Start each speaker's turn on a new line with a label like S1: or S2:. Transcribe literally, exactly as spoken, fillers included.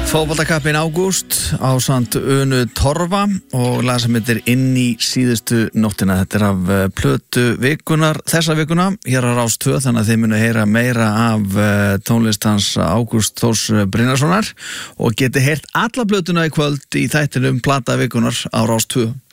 S1: Fótboltakappinn Ágúst ásamt Unu Torfa og lag sem heitir Inn í síðustu nóttina. Þetta er af plötu vikunar, þessa vikuna, hér á Rás tvö, þannig að þið munu heyra meira af tónlistans Ágúst Þórs Brynjarssonar og geti heyrt alla plötuna í kvöld í þættinum Plata vikunar á Rás tvö.